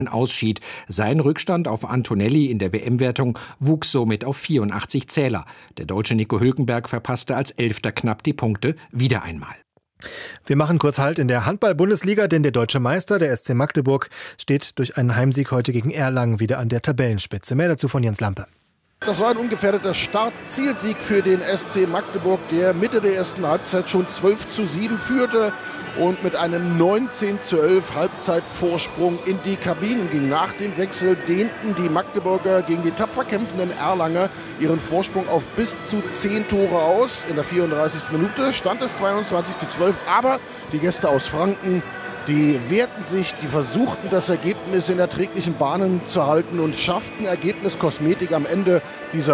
ausschied. Sein Rückstand auf Antonelli in der WM-Wertung wuchs somit auf 84 Zähler. Der Deutsche Nico Hülkenberg verpasste als Elfter knapp die Punkte wieder einmal. Wir machen kurz Halt in der Handball-Bundesliga, denn der deutsche Meister, der SC Magdeburg, steht durch einen Heimsieg heute gegen Erlangen wieder an der Tabellenspitze. Mehr dazu von Jens Lampe. Das war ein ungefährdeter Start-Zielsieg für den SC Magdeburg, der Mitte der ersten Halbzeit schon 12:7 führte und mit einem 19:11 Halbzeitvorsprung in die Kabinen ging. Nach dem Wechsel dehnten die Magdeburger gegen die tapfer kämpfenden Erlanger ihren Vorsprung auf bis zu 10 Tore aus. In der 34. Minute stand es 22:12, aber die Gäste aus Franken, die wehrten sich, die versuchten das Ergebnis in erträglichen Bahnen zu halten und schafften Ergebniskosmetik am Ende dieser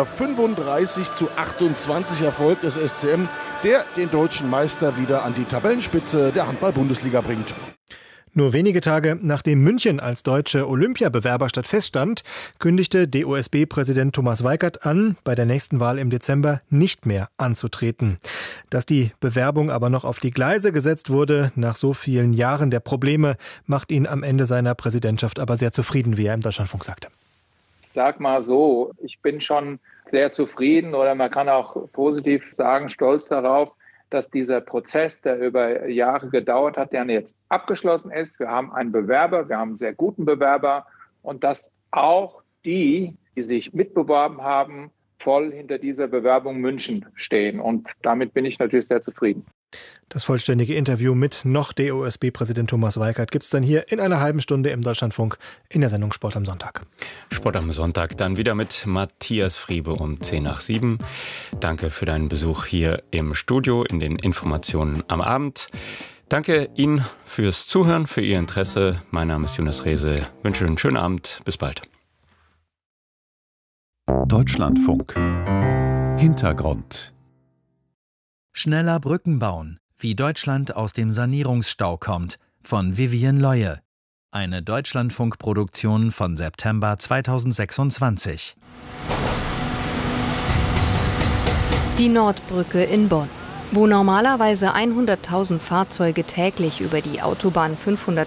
35:28 Erfolg des SCM, der den deutschen Meister wieder an die Tabellenspitze der Handball-Bundesliga bringt. Nur wenige Tage nachdem München als deutsche Olympiabewerberstadt feststand, kündigte DOSB-Präsident Thomas Weikert an, bei der nächsten Wahl im Dezember nicht mehr anzutreten. Dass die Bewerbung aber noch auf die Gleise gesetzt wurde, nach so vielen Jahren der Probleme, macht ihn am Ende seiner Präsidentschaft aber sehr zufrieden, wie er im Deutschlandfunk sagte. Ich sag mal so, ich bin schon sehr zufrieden oder man kann auch positiv sagen, stolz darauf, dass dieser Prozess, der über Jahre gedauert hat, der jetzt abgeschlossen ist. Wir haben einen Bewerber, wir haben einen sehr guten Bewerber und dass auch die sich mitbeworben haben, voll hinter dieser Bewerbung München stehen. Und damit bin ich natürlich sehr zufrieden. Das vollständige Interview mit noch DOSB-Präsident Thomas Weikert gibt es dann hier in einer halben Stunde im Deutschlandfunk in der Sendung Sport am Sonntag. Sport am Sonntag dann wieder mit Matthias Friebe um 6:10. Danke für deinen Besuch hier im Studio in den Informationen am Abend. Danke Ihnen fürs Zuhören, für Ihr Interesse. Mein Name ist Jonas Rehse. Ich wünsche einen schönen Abend. Bis bald. Deutschlandfunk. Hintergrund. Schneller Brücken bauen, wie Deutschland aus dem Sanierungsstau kommt, von Vivian Leue. Eine Deutschlandfunk-Produktion von September 2026. Die Nordbrücke in Bonn. Wo normalerweise 100.000 Fahrzeuge täglich über die Autobahn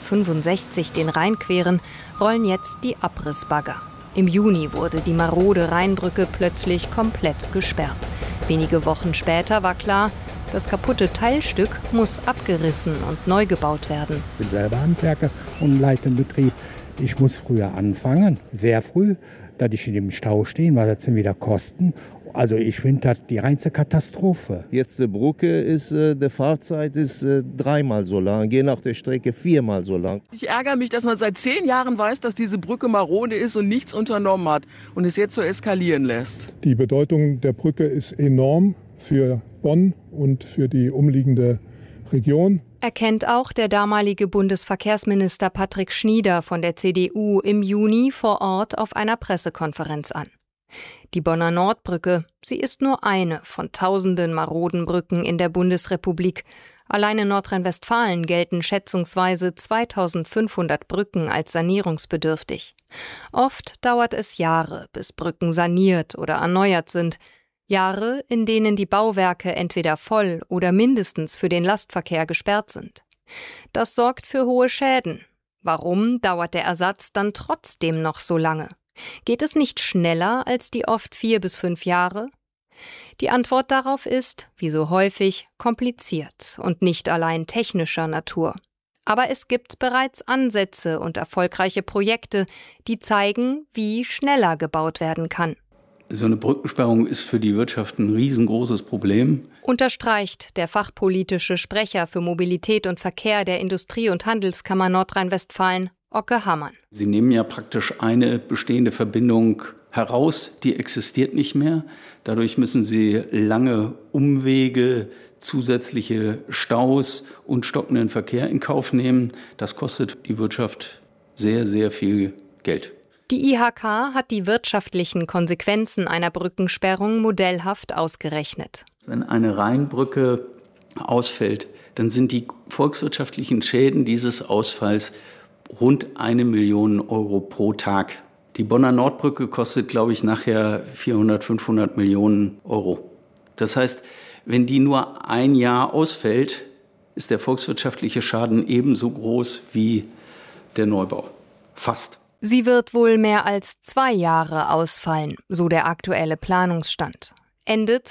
565 den Rhein queren, rollen jetzt die Abrissbagger. Im Juni wurde die marode Rheinbrücke plötzlich komplett gesperrt. Wenige Wochen später war klar, das kaputte Teilstück muss abgerissen und neu gebaut werden. Ich bin selber Handwerker und leite den Betrieb. Ich muss früher anfangen, sehr früh, da ich in dem Stau stehen, weil das sind wieder Kosten. Also ich finde das die reinste Katastrophe. Jetzt die Brücke ist, die Fahrzeit ist 3-mal so lang, je nach der Strecke 4-mal so lang. Ich ärgere mich, dass man seit 10 Jahren weiß, dass diese Brücke marode ist und nichts unternommen hat und es jetzt so eskalieren lässt. Die Bedeutung der Brücke ist enorm für Bonn und für die umliegende Region. Erkennt auch der damalige Bundesverkehrsminister Patrick Schnieder von der CDU im Juni vor Ort auf einer Pressekonferenz an. Die Bonner Nordbrücke, sie ist nur eine von tausenden maroden Brücken in der Bundesrepublik. Allein in Nordrhein-Westfalen gelten schätzungsweise 2500 Brücken als sanierungsbedürftig. Oft dauert es Jahre, bis Brücken saniert oder erneuert sind. Jahre, in denen die Bauwerke entweder voll oder mindestens für den Lastverkehr gesperrt sind. Das sorgt für hohe Schäden. Warum dauert der Ersatz dann trotzdem noch so lange? Geht es nicht schneller als die oft 4 bis 5 Jahre? Die Antwort darauf ist, wie so häufig, kompliziert und nicht allein technischer Natur. Aber es gibt bereits Ansätze und erfolgreiche Projekte, die zeigen, wie schneller gebaut werden kann. So eine Brückensperrung ist für die Wirtschaft ein riesengroßes Problem. Unterstreicht der fachpolitische Sprecher für Mobilität und Verkehr der Industrie- und Handelskammer Nordrhein-Westfalen, Oke Hammann. Sie nehmen ja praktisch eine bestehende Verbindung heraus, die existiert nicht mehr. Dadurch müssen Sie lange Umwege, zusätzliche Staus und stockenden Verkehr in Kauf nehmen. Das kostet die Wirtschaft sehr, sehr viel Geld. Die IHK hat die wirtschaftlichen Konsequenzen einer Brückensperrung modellhaft ausgerechnet. Wenn eine Rheinbrücke ausfällt, dann sind die volkswirtschaftlichen Schäden dieses Ausfalls rund 1 Million Euro pro Tag. Die Bonner Nordbrücke kostet, glaube ich, nachher 400, 500 Millionen Euro. Das heißt, wenn die nur ein Jahr ausfällt, ist der volkswirtschaftliche Schaden ebenso groß wie der Neubau. Fast. Sie wird wohl mehr als 2 Jahre ausfallen, so der aktuelle Planungsstand. Ende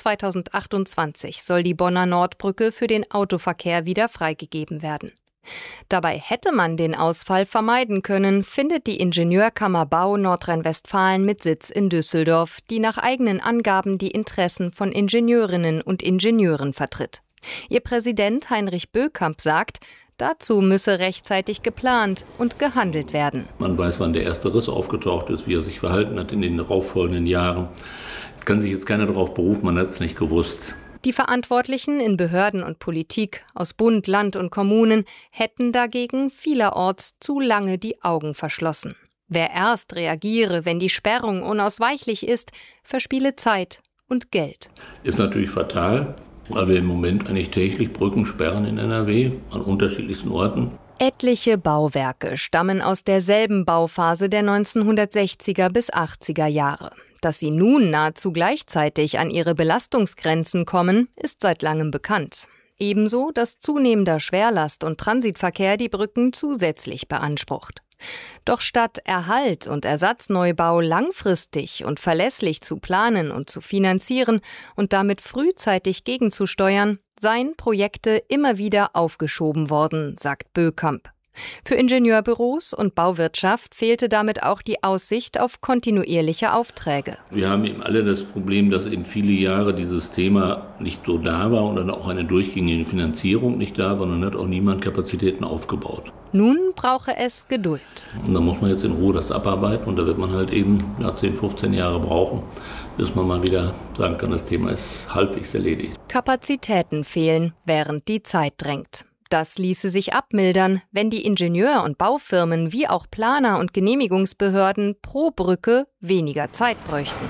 2028 soll die Bonner Nordbrücke für den Autoverkehr wieder freigegeben werden. Dabei hätte man den Ausfall vermeiden können, findet die Ingenieurkammer Bau Nordrhein-Westfalen mit Sitz in Düsseldorf, die nach eigenen Angaben die Interessen von Ingenieurinnen und Ingenieuren vertritt. Ihr Präsident Heinrich Bökamp sagt, dazu müsse rechtzeitig geplant und gehandelt werden. Man weiß, wann der erste Riss aufgetaucht ist, wie er sich verhalten hat in den darauffolgenden Jahren. Es kann sich jetzt keiner darauf berufen, man hat es nicht gewusst. Die Verantwortlichen in Behörden und Politik aus Bund, Land und Kommunen hätten dagegen vielerorts zu lange die Augen verschlossen. Wer erst reagiere, wenn die Sperrung unausweichlich ist, verspiele Zeit und Geld. Ist natürlich fatal, weil wir im Moment eigentlich täglich Brücken sperren in NRW an unterschiedlichsten Orten. Etliche Bauwerke stammen aus derselben Bauphase der 1960er bis 80er Jahre. Dass sie nun nahezu gleichzeitig an ihre Belastungsgrenzen kommen, ist seit langem bekannt. Ebenso, dass zunehmender Schwerlast- und Transitverkehr die Brücken zusätzlich beansprucht. Doch statt Erhalt und Ersatzneubau langfristig und verlässlich zu planen und zu finanzieren und damit frühzeitig gegenzusteuern, seien Projekte immer wieder aufgeschoben worden, sagt Bökamp. Für Ingenieurbüros und Bauwirtschaft fehlte damit auch die Aussicht auf kontinuierliche Aufträge. Wir haben eben alle das Problem, dass eben viele Jahre dieses Thema nicht so da war und dann auch eine durchgängige Finanzierung nicht da war und dann hat auch niemand Kapazitäten aufgebaut. Nun brauche es Geduld. Und da muss man jetzt in Ruhe das abarbeiten und da wird man halt eben 10, 15 Jahre brauchen, bis man mal wieder sagen kann, das Thema ist halbwegs erledigt. Kapazitäten fehlen, während die Zeit drängt. Das ließe sich abmildern, wenn die Ingenieur- und Baufirmen wie auch Planer und Genehmigungsbehörden pro Brücke weniger Zeit bräuchten.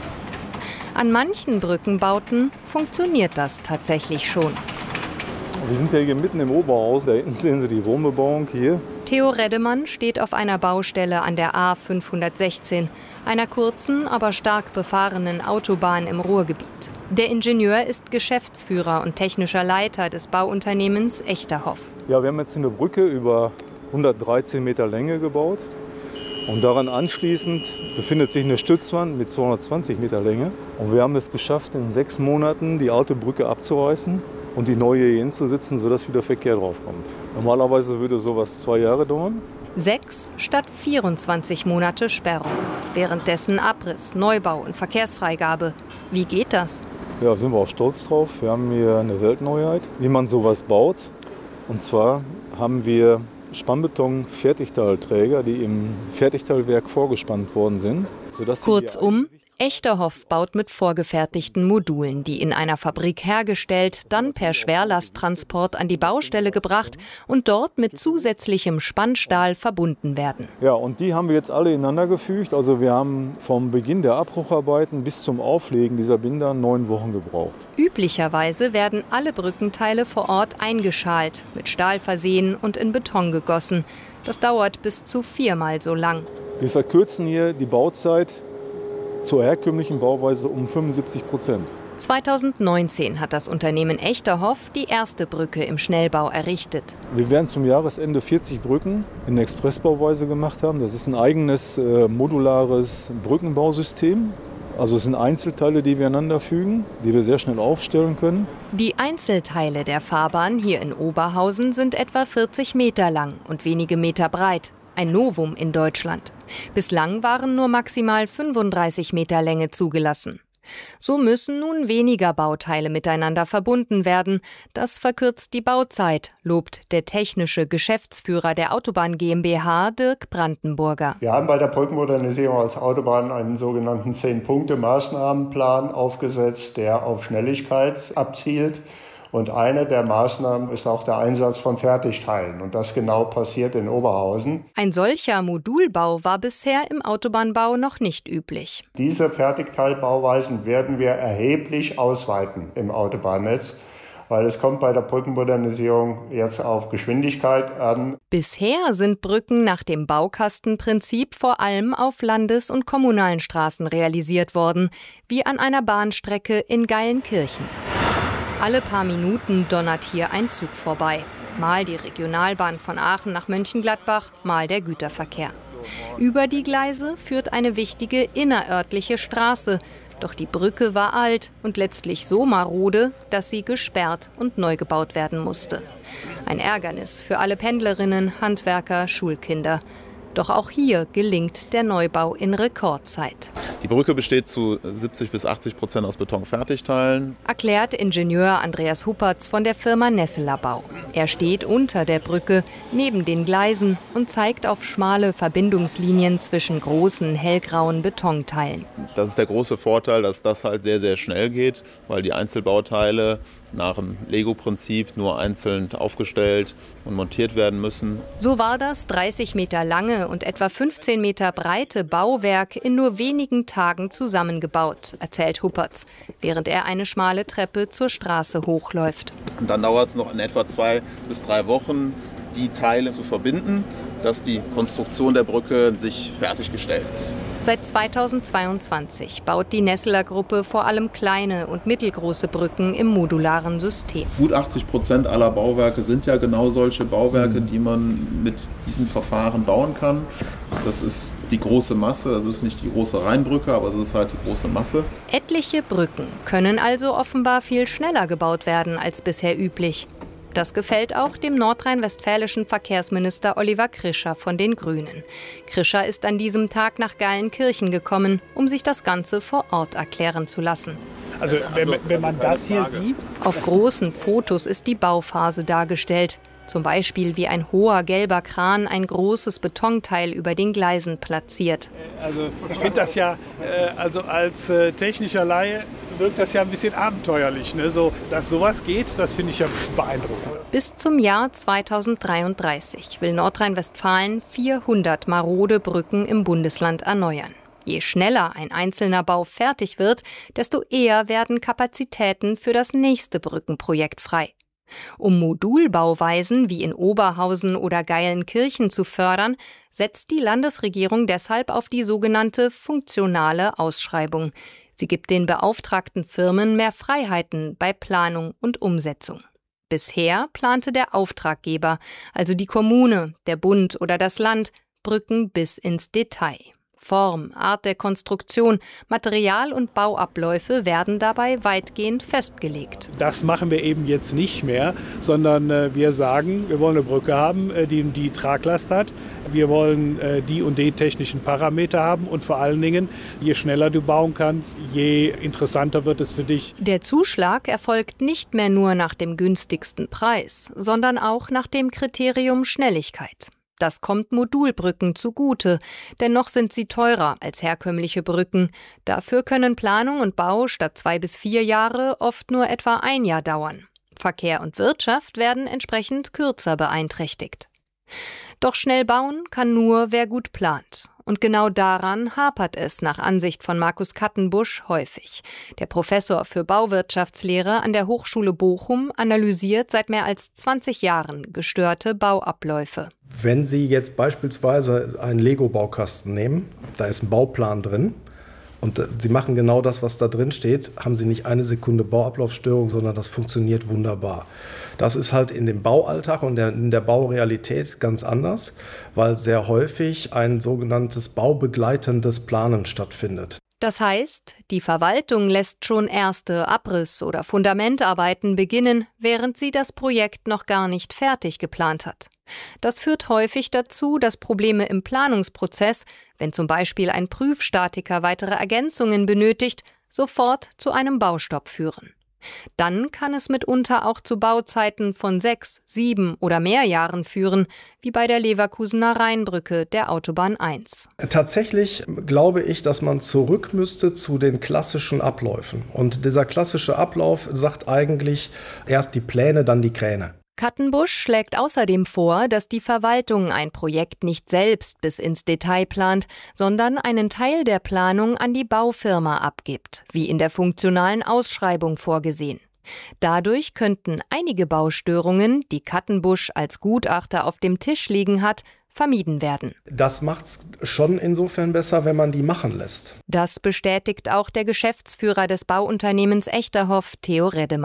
An manchen Brückenbauten funktioniert das tatsächlich schon. Wir sind ja hier mitten im Oberhaus, da hinten sehen Sie die Wohnbebauung hier. Theo Reddemann steht auf einer Baustelle an der A516, einer kurzen, aber stark befahrenen Autobahn im Ruhrgebiet. Der Ingenieur ist Geschäftsführer und technischer Leiter des Bauunternehmens Echterhoff. Ja, wir haben jetzt eine Brücke über 113 Meter Länge gebaut. Und daran anschließend befindet sich eine Stützwand mit 220 Meter Länge. Und wir haben es geschafft, in 6 Monaten die alte Brücke abzureißen und die neue hier hinzusetzen, sodass wieder Verkehr draufkommt. Normalerweise würde sowas 2 Jahre dauern. 6 statt 24 Monate Sperrung. Währenddessen Abriss, Neubau und Verkehrsfreigabe. Wie geht das? Ja, sind wir auch stolz drauf. Wir haben hier eine Weltneuheit, wie man sowas baut. Und zwar haben wir Spannbeton-Fertigteilträger, die im Fertigteilwerk vorgespannt worden sind. Kurzum, Echterhoff baut mit vorgefertigten Modulen, die in einer Fabrik hergestellt, dann per Schwerlasttransport an die Baustelle gebracht und dort mit zusätzlichem Spannstahl verbunden werden. Ja, und die haben wir jetzt alle ineinander gefügt. Also wir haben vom Beginn der Abbrucharbeiten bis zum Auflegen dieser Binder 9 Wochen gebraucht. Üblicherweise werden alle Brückenteile vor Ort eingeschalt, mit Stahl versehen und in Beton gegossen. Das dauert bis zu 4-mal so lang. Wir verkürzen hier die Bauzeit zur herkömmlichen Bauweise um 75%. 2019 hat das Unternehmen Echterhoff die erste Brücke im Schnellbau errichtet. Wir werden zum Jahresende 40 Brücken in Expressbauweise gemacht haben. Das ist ein eigenes modulares Brückenbausystem. Also es sind Einzelteile, die wir einander fügen, die wir sehr schnell aufstellen können. Die Einzelteile der Fahrbahn hier in Oberhausen sind etwa 40 Meter lang und wenige Meter breit. Ein Novum in Deutschland. Bislang waren nur maximal 35 Meter Länge zugelassen. So müssen nun weniger Bauteile miteinander verbunden werden. Das verkürzt die Bauzeit, lobt der technische Geschäftsführer der Autobahn GmbH, Dirk Brandenburger. Wir haben bei der Brückenmodernisierung als Autobahn einen sogenannten 10-Punkte-Maßnahmenplan aufgesetzt, der auf Schnelligkeit abzielt. Und eine der Maßnahmen ist auch der Einsatz von Fertigteilen. Und das genau passiert in Oberhausen. Ein solcher Modulbau war bisher im Autobahnbau noch nicht üblich. Diese Fertigteilbauweisen werden wir erheblich ausweiten im Autobahnnetz, weil es kommt bei der Brückenmodernisierung jetzt auf Geschwindigkeit an. Bisher sind Brücken nach dem Baukastenprinzip vor allem auf Landes- und kommunalen Straßen realisiert worden, wie an einer Bahnstrecke in Geilenkirchen. Alle paar Minuten donnert hier ein Zug vorbei. Mal die Regionalbahn von Aachen nach Mönchengladbach, mal der Güterverkehr. Über die Gleise führt eine wichtige innerörtliche Straße. Doch die Brücke war alt und letztlich so marode, dass sie gesperrt und neu gebaut werden musste. Ein Ärgernis für alle Pendlerinnen, Handwerker, Schulkinder. Doch auch hier gelingt der Neubau in Rekordzeit. Die Brücke besteht zu 70-80% aus Betonfertigteilen. Erklärt Ingenieur Andreas Huppertz von der Firma Nesseler Bau. Er steht unter der Brücke, neben den Gleisen und zeigt auf schmale Verbindungslinien zwischen großen, hellgrauen Betonteilen. Das ist der große Vorteil, dass das halt sehr, sehr schnell geht, weil die Einzelbauteile nach dem Lego-Prinzip nur einzeln aufgestellt und montiert werden müssen. So war das 30 Meter lange und etwa 15 Meter breite Bauwerk in nur wenigen Tagen zusammengebaut, erzählt Huppertz, während er eine schmale Treppe zur Straße hochläuft. Und dann dauert es noch in etwa 2 bis 3 Wochen, die Teile zu verbinden, dass die Konstruktion der Brücke sich fertiggestellt ist. Seit 2022 baut die Nesseler Gruppe vor allem kleine und mittelgroße Brücken im modularen System. Gut 80% aller Bauwerke sind ja genau solche Bauwerke, die man mit diesen Verfahren bauen kann. Das ist die große Masse, das ist nicht die große Rheinbrücke, aber es ist halt die große Masse. Etliche Brücken können also offenbar viel schneller gebaut werden als bisher üblich. Das gefällt auch dem nordrhein-westfälischen Verkehrsminister Oliver Krischer von den Grünen. Krischer ist an diesem Tag nach Geilenkirchen gekommen, um sich das Ganze vor Ort erklären zu lassen. Also wenn man das hier sieht. Auf großen Fotos ist die Bauphase dargestellt. Zum Beispiel wie ein hoher gelber Kran ein großes Betonteil über den Gleisen platziert. Also ich finde das ja, also als technischer Laie wirkt das ja ein bisschen abenteuerlich. Ne? So, dass sowas geht, das finde ich ja beeindruckend. Bis zum Jahr 2033 will Nordrhein-Westfalen 400 marode Brücken im Bundesland erneuern. Je schneller ein einzelner Bau fertig wird, desto eher werden Kapazitäten für das nächste Brückenprojekt frei. Um Modulbauweisen wie in Oberhausen oder Geilenkirchen zu fördern, setzt die Landesregierung deshalb auf die sogenannte funktionale Ausschreibung. Sie gibt den beauftragten Firmen mehr Freiheiten bei Planung und Umsetzung. Bisher plante der Auftraggeber, also die Kommune, der Bund oder das Land, Brücken bis ins Detail. Form, Art der Konstruktion, Material und Bauabläufe werden dabei weitgehend festgelegt. Das machen wir eben jetzt nicht mehr, sondern wir sagen, wir wollen eine Brücke haben, die Traglast hat. Wir wollen die und die technischen Parameter haben und vor allen Dingen, je schneller du bauen kannst, je interessanter wird es für dich. Der Zuschlag erfolgt nicht mehr nur nach dem günstigsten Preis, sondern auch nach dem Kriterium Schnelligkeit. Das kommt Modulbrücken zugute, denn noch sind sie teurer als herkömmliche Brücken. Dafür können Planung und Bau statt 2 bis 4 Jahre oft nur etwa 1 Jahr dauern. Verkehr und Wirtschaft werden entsprechend kürzer beeinträchtigt. Doch schnell bauen kann nur, wer gut plant. Und genau daran hapert es nach Ansicht von Markus Kattenbusch häufig. Der Professor für Bauwirtschaftslehre an der Hochschule Bochum analysiert seit mehr als 20 Jahren gestörte Bauabläufe. Wenn Sie jetzt beispielsweise einen Lego-Baukasten nehmen, da ist ein Bauplan drin und Sie machen genau das, was da drin steht, haben Sie nicht eine Sekunde Bauablaufstörung, sondern das funktioniert wunderbar. Das ist halt in dem Baualltag und in der Baurealität ganz anders, weil sehr häufig ein sogenanntes baubegleitendes Planen stattfindet. Das heißt, die Verwaltung lässt schon erste Abriss- oder Fundamentarbeiten beginnen, während sie das Projekt noch gar nicht fertig geplant hat. Das führt häufig dazu, dass Probleme im Planungsprozess, wenn zum Beispiel ein Prüfstatiker weitere Ergänzungen benötigt, sofort zu einem Baustopp führen. Dann kann es mitunter auch zu Bauzeiten von 6, 7 oder mehr Jahren führen, wie bei der Leverkusener Rheinbrücke der Autobahn 1. Tatsächlich glaube ich, dass man zurück müsste zu den klassischen Abläufen. Und dieser klassische Ablauf sagt eigentlich erst die Pläne, dann die Kräne. Kattenbusch schlägt außerdem vor, dass die Verwaltung ein Projekt nicht selbst bis ins Detail plant, sondern einen Teil der Planung an die Baufirma abgibt, wie in der funktionalen Ausschreibung vorgesehen. Dadurch könnten einige Baustörungen, die Kattenbusch als Gutachter auf dem Tisch liegen hat, vermieden werden. Das macht es schon insofern besser, wenn man die machen lässt. Das bestätigt auch der Geschäftsführer des Bauunternehmens Echterhoff, Theo Reddemann.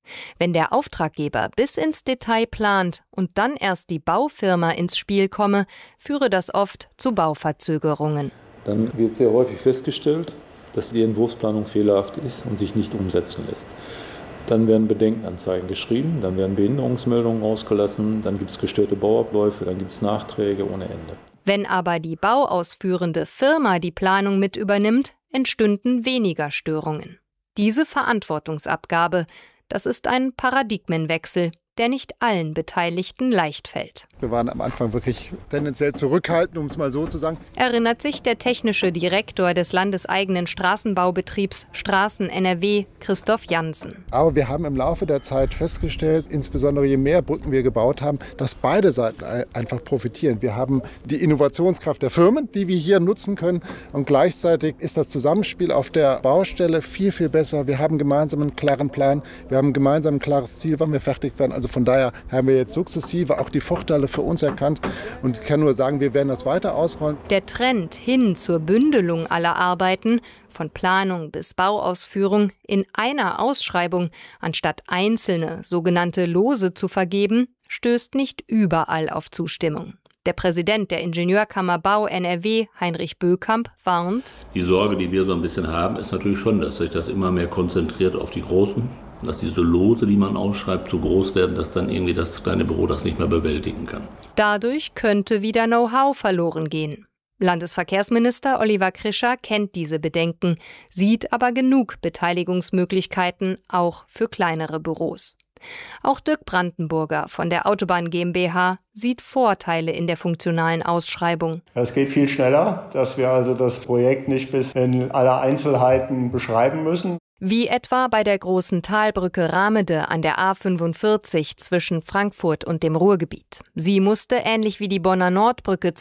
Wenn der Auftraggeber bis ins Detail plant und dann erst die Baufirma ins Spiel komme, führe das oft zu Bauverzögerungen. Dann wird sehr häufig festgestellt, dass die Entwurfsplanung fehlerhaft ist und sich nicht umsetzen lässt. Dann werden Bedenkenanzeigen geschrieben, dann werden Behinderungsmeldungen ausgelassen, dann gibt es gestörte Bauabläufe, dann gibt es Nachträge ohne Ende. Wenn aber die bauausführende Firma die Planung mit übernimmt, entstünden weniger Störungen. Diese Verantwortungsabgabe, das ist ein Paradigmenwechsel, der nicht allen Beteiligten leicht fällt. Wir waren am Anfang wirklich tendenziell zurückhaltend, um es mal so zu sagen. Erinnert sich der technische Direktor des landeseigenen Straßenbaubetriebs Straßen NRW, Christoph Jansen. Aber wir haben im Laufe der Zeit festgestellt, insbesondere je mehr Brücken wir gebaut haben, dass beide Seiten einfach profitieren. Wir haben die Innovationskraft der Firmen, die wir hier nutzen können, und gleichzeitig ist das Zusammenspiel auf der Baustelle viel, viel besser. Wir haben gemeinsam einen klaren Plan, wir haben gemeinsam ein klares Ziel, wann wir fertig werden. Also von daher haben wir jetzt sukzessive auch die Vorteile für uns erkannt und ich kann nur sagen, wir werden das weiter ausrollen. Der Trend hin zur Bündelung aller Arbeiten, von Planung bis Bauausführung, in einer Ausschreibung, anstatt einzelne, sogenannte Lose zu vergeben, stößt nicht überall auf Zustimmung. Der Präsident der Ingenieurkammer Bau NRW, Heinrich Bökamp, warnt: Die Sorge, die wir so ein bisschen haben, ist natürlich schon, dass sich das immer mehr konzentriert auf die Großen. Dass diese Lose, die man ausschreibt, so groß werden, dass dann irgendwie das kleine Büro das nicht mehr bewältigen kann. Dadurch könnte wieder Know-how verloren gehen. Landesverkehrsminister Oliver Krischer kennt diese Bedenken, sieht aber genug Beteiligungsmöglichkeiten auch für kleinere Büros. Auch Dirk Brandenburger von der Autobahn GmbH sieht Vorteile in der funktionalen Ausschreibung. Es geht viel schneller, dass wir also das Projekt nicht bis in alle Einzelheiten beschreiben müssen. Wie etwa bei der großen Talbrücke Ramede an der A45 zwischen Frankfurt und dem Ruhrgebiet. Sie musste, ähnlich wie die Bonner Nordbrücke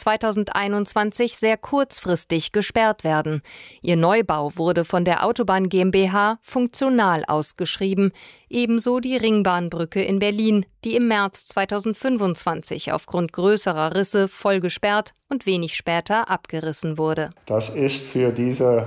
2021, sehr kurzfristig gesperrt werden. Ihr Neubau wurde von der Autobahn GmbH funktional ausgeschrieben. Ebenso die Ringbahnbrücke in Berlin, die im März 2025 aufgrund größerer Risse voll gesperrt und wenig später abgerissen wurde. Das ist für diese,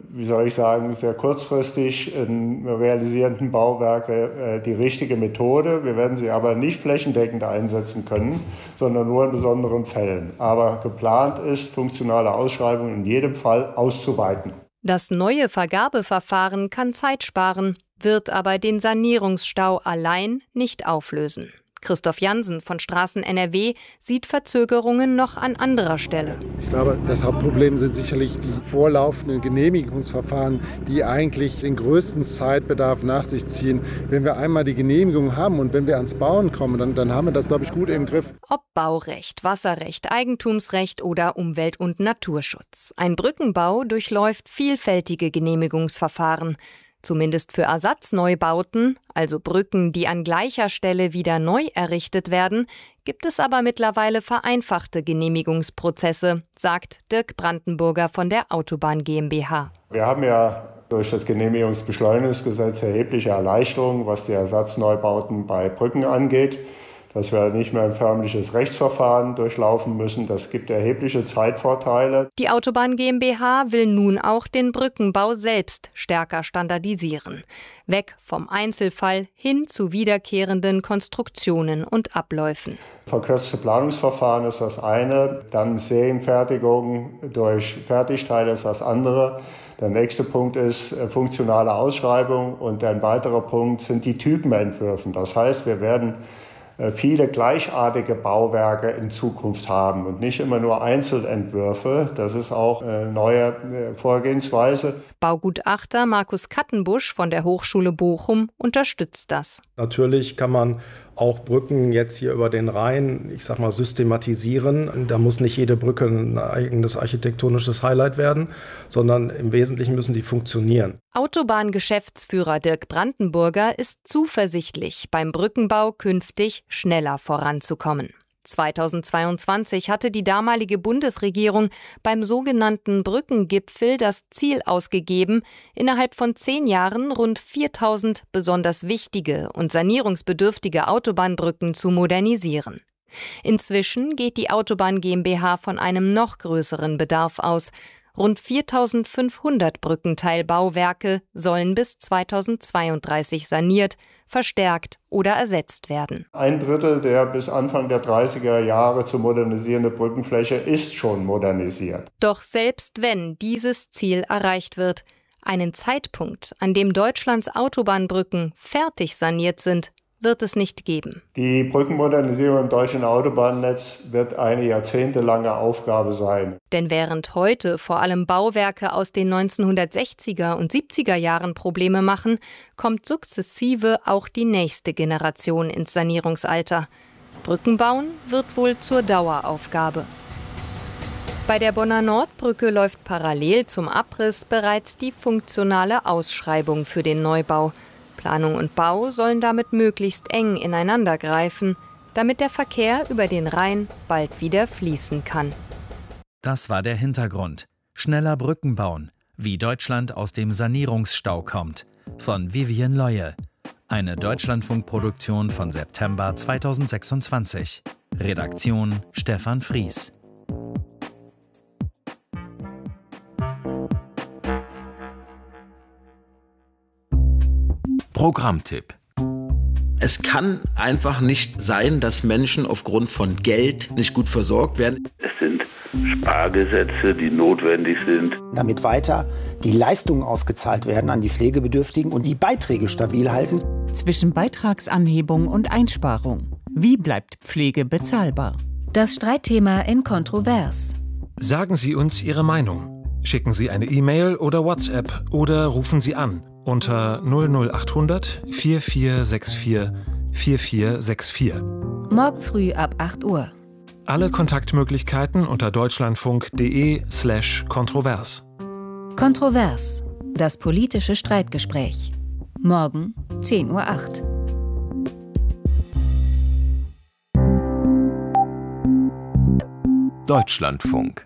sehr kurzfristig realisierenden Bauwerke die richtige Methode. Wir werden sie aber nicht flächendeckend einsetzen können, sondern nur in besonderen Fällen. Aber geplant ist, funktionale Ausschreibungen in jedem Fall auszuweiten. Das neue Vergabeverfahren kann Zeit sparen, wird aber den Sanierungsstau allein nicht auflösen. Christoph Jansen von Straßen NRW sieht Verzögerungen noch an anderer Stelle. Ich glaube, das Hauptproblem sind sicherlich die vorlaufenden Genehmigungsverfahren, die eigentlich den größten Zeitbedarf nach sich ziehen. Wenn wir einmal die Genehmigung haben und wenn wir ans Bauen kommen, dann haben wir das, glaube ich, gut im Griff. Ob Baurecht, Wasserrecht, Eigentumsrecht oder Umwelt- und Naturschutz. Ein Brückenbau durchläuft vielfältige Genehmigungsverfahren. Zumindest für Ersatzneubauten, also Brücken, die an gleicher Stelle wieder neu errichtet werden, gibt es aber mittlerweile vereinfachte Genehmigungsprozesse, sagt Dirk Brandenburger von der Autobahn GmbH. Wir haben ja durch das Genehmigungsbeschleunigungsgesetz erhebliche Erleichterungen, was die Ersatzneubauten bei Brücken angeht. Dass wir nicht mehr ein förmliches Rechtsverfahren durchlaufen müssen. Das gibt erhebliche Zeitvorteile. Die Autobahn GmbH will nun auch den Brückenbau selbst stärker standardisieren. Weg vom Einzelfall hin zu wiederkehrenden Konstruktionen und Abläufen. Verkürzte Planungsverfahren ist das eine, dann Serienfertigung durch Fertigteile ist das andere. Der nächste Punkt ist funktionale Ausschreibung und ein weiterer Punkt sind die Typenentwürfe. Das heißt, wir werden viele gleichartige Bauwerke in Zukunft haben und nicht immer nur Einzelentwürfe. Das ist auch eine neue Vorgehensweise. Baugutachter Markus Kattenbusch von der Hochschule Bochum unterstützt das. Natürlich kann man auch Brücken jetzt hier über den Rhein, systematisieren. Da muss nicht jede Brücke ein eigenes architektonisches Highlight werden, sondern im Wesentlichen müssen die funktionieren. Autobahngeschäftsführer Dirk Brandenburger ist zuversichtlich, beim Brückenbau künftig schneller voranzukommen. 2022 hatte die damalige Bundesregierung beim sogenannten Brückengipfel das Ziel ausgegeben, innerhalb von 10 Jahren rund 4000 besonders wichtige und sanierungsbedürftige Autobahnbrücken zu modernisieren. Inzwischen geht die Autobahn GmbH von einem noch größeren Bedarf aus. Rund 4.500 Brückenteilbauwerke sollen bis 2032 saniert verstärkt oder ersetzt werden. 1/3 der bis Anfang der 30er Jahre zu modernisierende Brückenfläche ist schon modernisiert. Doch selbst wenn dieses Ziel erreicht wird, einen Zeitpunkt, an dem Deutschlands Autobahnbrücken fertig saniert sind, wird es nicht geben. Die Brückenmodernisierung im deutschen Autobahnnetz wird eine jahrzehntelange Aufgabe sein. Denn während heute vor allem Bauwerke aus den 1960er und 70er Jahren Probleme machen, kommt sukzessive auch die nächste Generation ins Sanierungsalter. Brücken bauen wird wohl zur Daueraufgabe. Bei der Bonner Nordbrücke läuft parallel zum Abriss bereits die funktionale Ausschreibung für den Neubau. Planung und Bau sollen damit möglichst eng ineinander greifen, damit der Verkehr über den Rhein bald wieder fließen kann. Das war der Hintergrund. Schneller Brücken bauen, wie Deutschland aus dem Sanierungsstau kommt, von Vivien Leue. Eine Deutschlandfunk-Produktion von September 2026. Redaktion Stefan Fries. Programmtipp. Es kann einfach nicht sein, dass Menschen aufgrund von Geld nicht gut versorgt werden. Es sind Spargesetze, die notwendig sind. Damit weiter die Leistungen ausgezahlt werden an die Pflegebedürftigen und die Beiträge stabil halten. Zwischen Beitragsanhebung und Einsparung. Wie bleibt Pflege bezahlbar? Das Streitthema in Kontrovers. Sagen Sie uns Ihre Meinung. Schicken Sie eine E-Mail oder WhatsApp oder rufen Sie an unter 00800 4464 4464. Morgen früh ab 8 Uhr. Alle Kontaktmöglichkeiten unter deutschlandfunk.de/kontrovers. Kontrovers. Das politische Streitgespräch. Morgen 10:08 Uhr. Deutschlandfunk.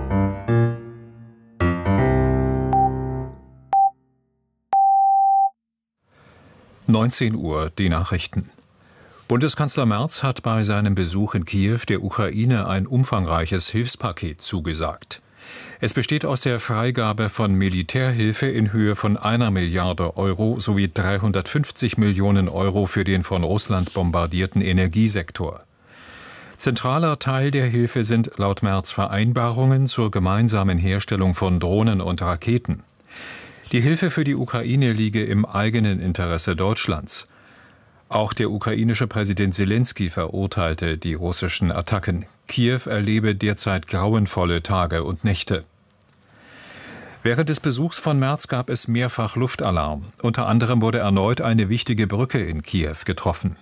Uhr, die Nachrichten. Bundeskanzler Merz hat bei seinem Besuch in Kiew der Ukraine ein umfangreiches Hilfspaket zugesagt. Es besteht aus der Freigabe von Militärhilfe in Höhe von 1 Milliarde Euro sowie 350 Millionen Euro für den von Russland bombardierten Energiesektor. Zentraler Teil der Hilfe sind laut Merz Vereinbarungen zur gemeinsamen Herstellung von Drohnen und Raketen. Die Hilfe für die Ukraine liege im eigenen Interesse Deutschlands. Auch der ukrainische Präsident Selenskyj verurteilte die russischen Attacken. Kiew erlebe derzeit grauenvolle Tage und Nächte. Während des Besuchs von Merz gab es mehrfach Luftalarm. Unter anderem wurde erneut eine wichtige Brücke in Kiew getroffen.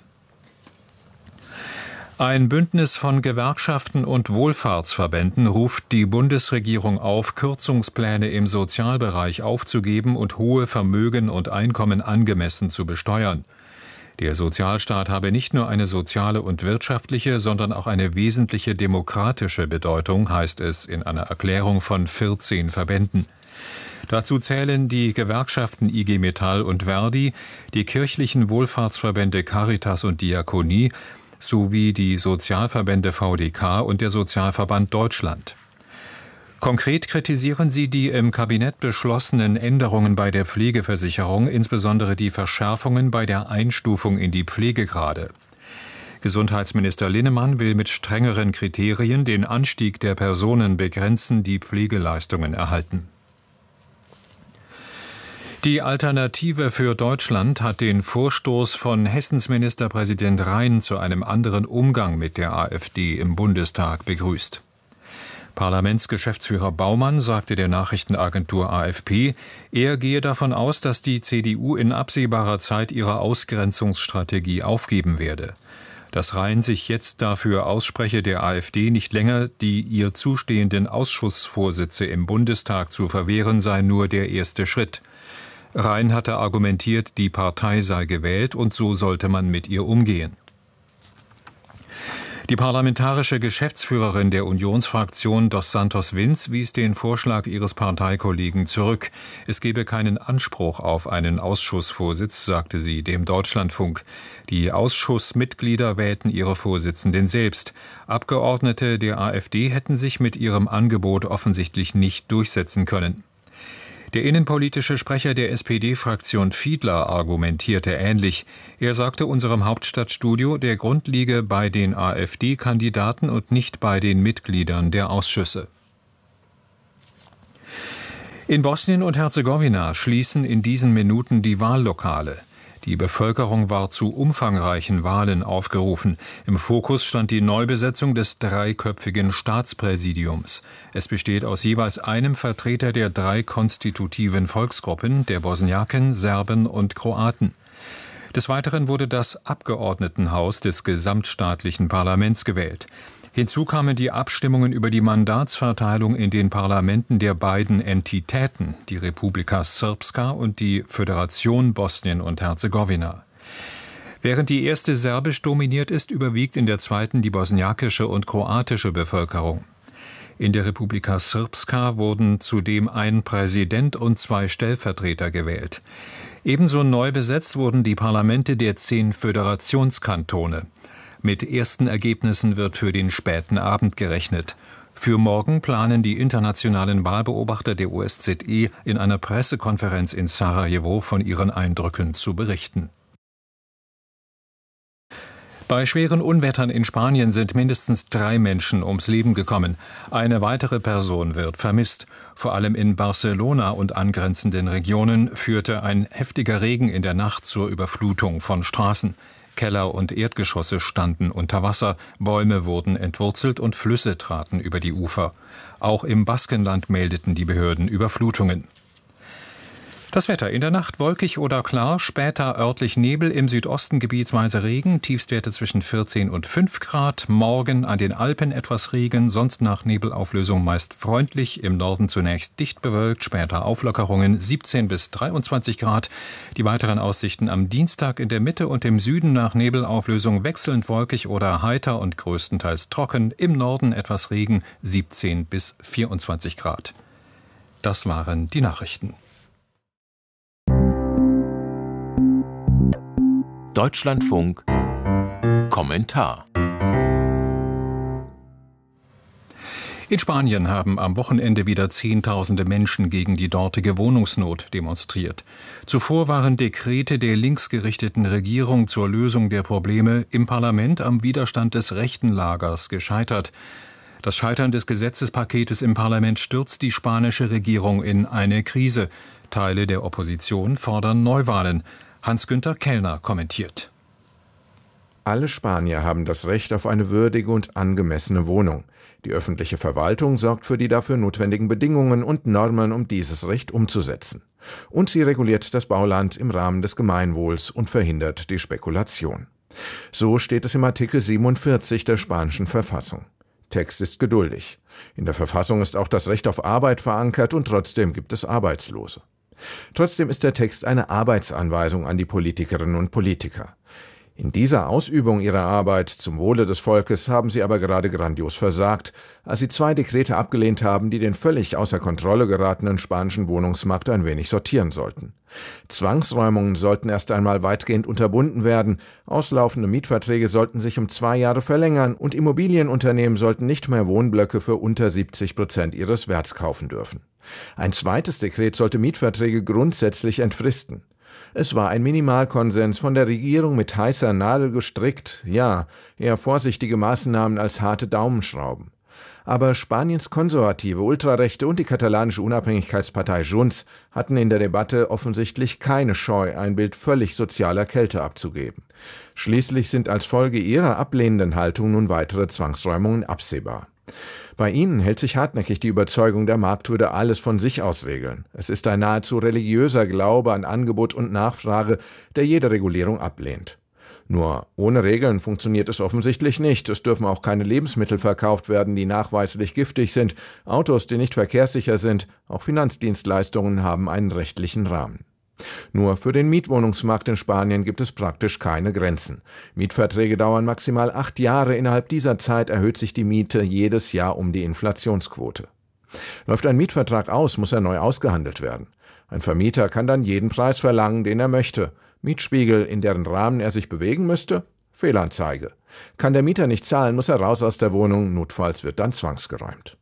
Ein Bündnis von Gewerkschaften und Wohlfahrtsverbänden ruft die Bundesregierung auf, Kürzungspläne im Sozialbereich aufzugeben und hohe Vermögen und Einkommen angemessen zu besteuern. Der Sozialstaat habe nicht nur eine soziale und wirtschaftliche, sondern auch eine wesentliche demokratische Bedeutung, heißt es in einer Erklärung von 14 Verbänden. Dazu zählen die Gewerkschaften IG Metall und Verdi, die kirchlichen Wohlfahrtsverbände Caritas und Diakonie, sowie die Sozialverbände VDK und der Sozialverband Deutschland. Konkret kritisieren sie die im Kabinett beschlossenen Änderungen bei der Pflegeversicherung, insbesondere die Verschärfungen bei der Einstufung in die Pflegegrade. Gesundheitsminister Linnemann will mit strengeren Kriterien den Anstieg der Personen begrenzen, die Pflegeleistungen erhalten. Die Alternative für Deutschland hat den Vorstoß von Hessens Ministerpräsident Rhein zu einem anderen Umgang mit der AfD im Bundestag begrüßt. Parlamentsgeschäftsführer Baumann sagte der Nachrichtenagentur AFP, er gehe davon aus, dass die CDU in absehbarer Zeit ihre Ausgrenzungsstrategie aufgeben werde. Dass Rhein sich jetzt dafür ausspreche, der AfD nicht länger die ihr zustehenden Ausschussvorsitze im Bundestag zu verwehren, sei nur der erste Schritt. Rhein hatte argumentiert, die Partei sei gewählt und so sollte man mit ihr umgehen. Die parlamentarische Geschäftsführerin der Unionsfraktion Dos Santos Vince wies den Vorschlag ihres Parteikollegen zurück. Es gebe keinen Anspruch auf einen Ausschussvorsitz, sagte sie dem Deutschlandfunk. Die Ausschussmitglieder wählten ihre Vorsitzenden selbst. Abgeordnete der AfD hätten sich mit ihrem Angebot offensichtlich nicht durchsetzen können. Der innenpolitische Sprecher der SPD-Fraktion Fiedler argumentierte ähnlich. Er sagte unserem Hauptstadtstudio, der Grund liege bei den AfD-Kandidaten und nicht bei den Mitgliedern der Ausschüsse. In Bosnien und Herzegowina schließen in diesen Minuten die Wahllokale. Die Bevölkerung war zu umfangreichen Wahlen aufgerufen. Im Fokus stand die Neubesetzung des dreiköpfigen Staatspräsidiums. Es besteht aus jeweils einem Vertreter der 3 konstitutiven Volksgruppen, der Bosniaken, Serben und Kroaten. Des Weiteren wurde das Abgeordnetenhaus des gesamtstaatlichen Parlaments gewählt. Hinzu kamen die Abstimmungen über die Mandatsverteilung in den Parlamenten der beiden Entitäten, die Republika Srpska und die Föderation Bosnien und Herzegowina. Während die erste serbisch dominiert ist, überwiegt in der zweiten die bosniakische und kroatische Bevölkerung. In der Republika Srpska wurden zudem ein Präsident und 2 Stellvertreter gewählt. Ebenso neu besetzt wurden die Parlamente der 10 Föderationskantone. Mit ersten Ergebnissen wird für den späten Abend gerechnet. Für morgen planen die internationalen Wahlbeobachter der OSZE in einer Pressekonferenz in Sarajevo von ihren Eindrücken zu berichten. Bei schweren Unwettern in Spanien sind mindestens 3 Menschen ums Leben gekommen. Eine weitere Person wird vermisst. Vor allem in Barcelona und angrenzenden Regionen führte ein heftiger Regen in der Nacht zur Überflutung von Straßen. Keller und Erdgeschosse standen unter Wasser, Bäume wurden entwurzelt und Flüsse traten über die Ufer. Auch im Baskenland meldeten die Behörden Überflutungen. Das Wetter: in der Nacht wolkig oder klar, später örtlich Nebel, im Südosten gebietsweise Regen, Tiefstwerte zwischen 14 und 5 Grad. Morgen an den Alpen etwas Regen, sonst nach Nebelauflösung meist freundlich, im Norden zunächst dicht bewölkt, später Auflockerungen, 17 bis 23 Grad. Die weiteren Aussichten am Dienstag: in der Mitte und im Süden nach Nebelauflösung wechselnd wolkig oder heiter und größtenteils trocken, im Norden etwas Regen, 17 bis 24 Grad. Das waren die Nachrichten. Deutschlandfunk Kommentar. In Spanien haben am Wochenende wieder Zehntausende Menschen gegen die dortige Wohnungsnot demonstriert. Zuvor waren Dekrete der linksgerichteten Regierung zur Lösung der Probleme im Parlament am Widerstand des rechten Lagers gescheitert. Das Scheitern des Gesetzespaketes im Parlament stürzt die spanische Regierung in eine Krise. Teile der Opposition fordern Neuwahlen. Hans-Günther Kellner kommentiert. Alle Spanier haben das Recht auf eine würdige und angemessene Wohnung. Die öffentliche Verwaltung sorgt für die dafür notwendigen Bedingungen und Normen, um dieses Recht umzusetzen. Und sie reguliert das Bauland im Rahmen des Gemeinwohls und verhindert die Spekulation. So steht es im Artikel 47 der spanischen Verfassung. Text ist geduldig. In der Verfassung ist auch das Recht auf Arbeit verankert und trotzdem gibt es Arbeitslose. Trotzdem ist der Text eine Arbeitsanweisung an die Politikerinnen und Politiker. In dieser Ausübung ihrer Arbeit zum Wohle des Volkes haben sie aber gerade grandios versagt, als sie 2 Dekrete abgelehnt haben, die den völlig außer Kontrolle geratenen spanischen Wohnungsmarkt ein wenig sortieren sollten. Zwangsräumungen sollten erst einmal weitgehend unterbunden werden, auslaufende Mietverträge sollten sich um 2 Jahre verlängern und Immobilienunternehmen sollten nicht mehr Wohnblöcke für unter 70% ihres Werts kaufen dürfen. Ein zweites Dekret sollte Mietverträge grundsätzlich entfristen. Es war ein Minimalkonsens, von der Regierung mit heißer Nadel gestrickt, ja, eher vorsichtige Maßnahmen als harte Daumenschrauben. Aber Spaniens konservative Ultrarechte und die katalanische Unabhängigkeitspartei Junts hatten in der Debatte offensichtlich keine Scheu, ein Bild völlig sozialer Kälte abzugeben. Schließlich sind als Folge ihrer ablehnenden Haltung nun weitere Zwangsräumungen absehbar. Bei ihnen hält sich hartnäckig die Überzeugung, der Markt würde alles von sich aus regeln. Es ist ein nahezu religiöser Glaube an Angebot und Nachfrage, der jede Regulierung ablehnt. Nur ohne Regeln funktioniert es offensichtlich nicht. Es dürfen auch keine Lebensmittel verkauft werden, die nachweislich giftig sind, Autos, die nicht verkehrssicher sind, auch Finanzdienstleistungen haben einen rechtlichen Rahmen. Nur für den Mietwohnungsmarkt in Spanien gibt es praktisch keine Grenzen. Mietverträge dauern maximal 8 Jahre. Innerhalb dieser Zeit erhöht sich die Miete jedes Jahr um die Inflationsquote. Läuft ein Mietvertrag aus, muss er neu ausgehandelt werden. Ein Vermieter kann dann jeden Preis verlangen, den er möchte. Mietspiegel, in deren Rahmen er sich bewegen müsste? Fehlanzeige. Kann der Mieter nicht zahlen, muss er raus aus der Wohnung, notfalls wird dann zwangsgeräumt.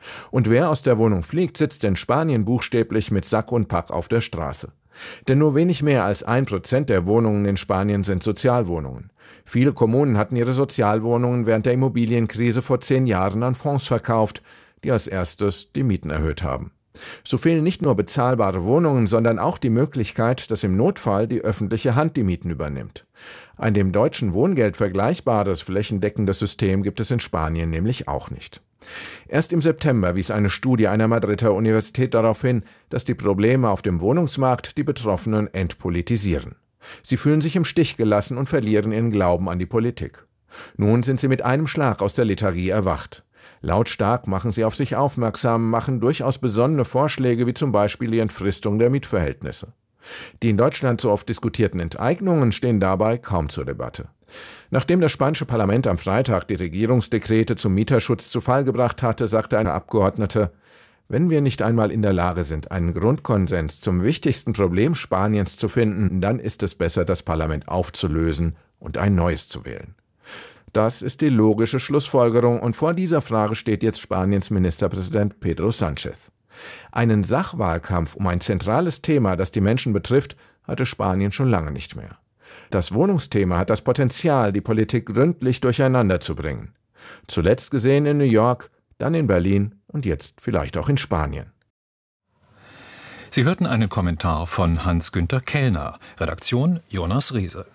Und wer aus der Wohnung fliegt, sitzt in Spanien buchstäblich mit Sack und Pack auf der Straße. Denn nur wenig mehr als 1% der Wohnungen in Spanien sind Sozialwohnungen. Viele Kommunen hatten ihre Sozialwohnungen während der Immobilienkrise vor 10 Jahren an Fonds verkauft, die als erstes die Mieten erhöht haben. So fehlen nicht nur bezahlbare Wohnungen, sondern auch die Möglichkeit, dass im Notfall die öffentliche Hand die Mieten übernimmt. Ein dem deutschen Wohngeld vergleichbares flächendeckendes System gibt es in Spanien nämlich auch nicht. Erst im September wies eine Studie einer Madrider Universität darauf hin, dass die Probleme auf dem Wohnungsmarkt die Betroffenen entpolitisieren. Sie fühlen sich im Stich gelassen und verlieren ihren Glauben an die Politik. Nun sind sie mit einem Schlag aus der Lethargie erwacht. Lautstark machen sie auf sich aufmerksam, machen durchaus besonnene Vorschläge, wie zum Beispiel die Entfristung der Mietverhältnisse. Die in Deutschland so oft diskutierten Enteignungen stehen dabei kaum zur Debatte. Nachdem das spanische Parlament am Freitag die Regierungsdekrete zum Mieterschutz zu Fall gebracht hatte, sagte eine Abgeordnete: Wenn wir nicht einmal in der Lage sind, einen Grundkonsens zum wichtigsten Problem Spaniens zu finden, dann ist es besser, das Parlament aufzulösen und ein neues zu wählen. Das ist die logische Schlussfolgerung, und vor dieser Frage steht jetzt Spaniens Ministerpräsident Pedro Sánchez. Einen Sachwahlkampf um ein zentrales Thema, das die Menschen betrifft, hatte Spanien schon lange nicht mehr. Das Wohnungsthema hat das Potenzial, die Politik gründlich durcheinander zu bringen. Zuletzt gesehen in New York, dann in Berlin und jetzt vielleicht auch in Spanien. Sie hörten einen Kommentar von Hans-Günter Kellner. Redaktion Jonas Riese.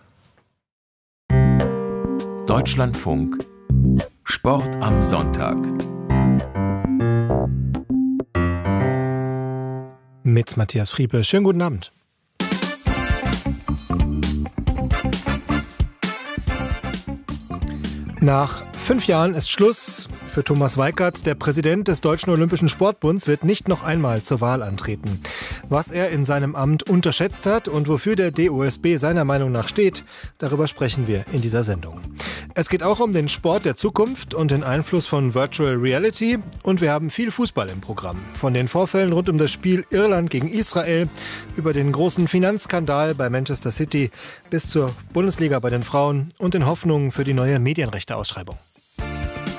Deutschlandfunk Sport am Sonntag. Mit Matthias Friepe. Schönen guten Abend. Nach 5 Jahren ist Schluss für Thomas Weikert. Der Präsident des Deutschen Olympischen Sportbunds wird nicht noch einmal zur Wahl antreten. Was er in seinem Amt unterschätzt hat und wofür der DOSB seiner Meinung nach steht, darüber sprechen wir in dieser Sendung. Es geht auch um den Sport der Zukunft und den Einfluss von Virtual Reality. Und wir haben viel Fußball im Programm. Von den Vorfällen rund um das Spiel Irland gegen Israel, über den großen Finanzskandal bei Manchester City bis zur Bundesliga bei den Frauen und den Hoffnungen für die neue Medienrechteausschreibung.